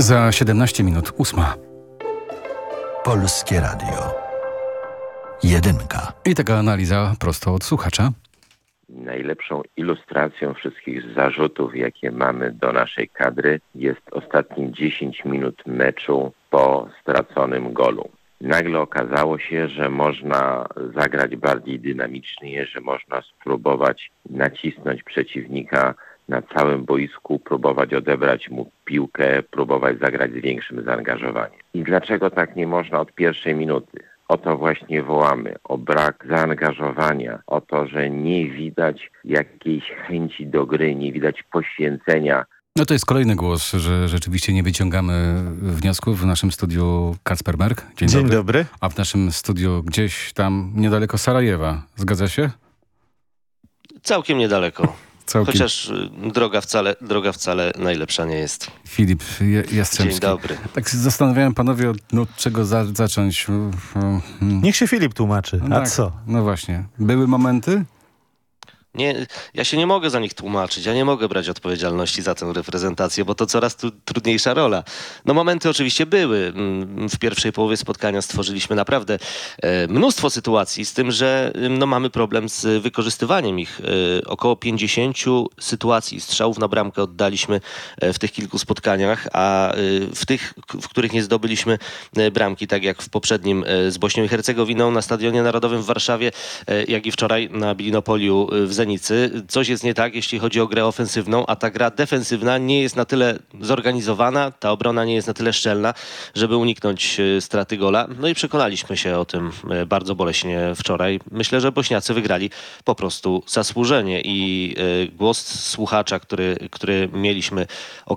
Za 17 minut 8. Polskie Radio. Jedynka. I taka analiza prosto od słuchacza. Najlepszą ilustracją wszystkich zarzutów, jakie mamy do naszej kadry, jest ostatnie 10 minut meczu po straconym golu. Nagle okazało się, że można zagrać bardziej dynamicznie, że można spróbować nacisnąć przeciwnika na całym boisku, próbować odebrać mu piłkę, próbować zagrać z większym zaangażowaniem. I dlaczego tak nie można od pierwszej minuty? O to właśnie wołamy, o brak zaangażowania, o to, że nie widać jakiejś chęci do gry, nie widać poświęcenia. No to jest kolejny głos, że rzeczywiście nie wyciągamy wniosków. W naszym studiu Kacper Merk. Dzień dobry. A w naszym studiu gdzieś tam niedaleko Sarajewa. Zgadza się? Całkiem niedaleko. Całkiem. Chociaż droga wcale najlepsza nie jest. Filip Jastrzębski. Dzień dobry. Tak zastanawiałem panowie, od czego zacząć. Niech się Filip tłumaczy. No A tak, co? No właśnie. Były momenty? Nie, ja się nie mogę za nich tłumaczyć, ja nie mogę brać odpowiedzialności za tę reprezentację, bo to coraz trudniejsza rola. No momenty oczywiście były. W pierwszej połowie spotkania stworzyliśmy naprawdę mnóstwo sytuacji, z tym, że mamy problem z wykorzystywaniem ich. Około 50 sytuacji strzałów na bramkę oddaliśmy w tych kilku spotkaniach, a w tych, w których nie zdobyliśmy bramki, tak jak w poprzednim z Bośnią i Hercegowiną na Stadionie Narodowym w Warszawie, jak i wczoraj na Bilinopoliu w Zenicy. Coś jest nie tak, jeśli chodzi o grę ofensywną, a ta gra defensywna nie jest na tyle zorganizowana, ta obrona nie jest na tyle szczelna, żeby uniknąć straty gola. No i przekonaliśmy się o tym bardzo boleśnie wczoraj. Myślę, że Bośniacy wygrali po prostu zasłużenie i głos słuchacza, który mieliśmy okazję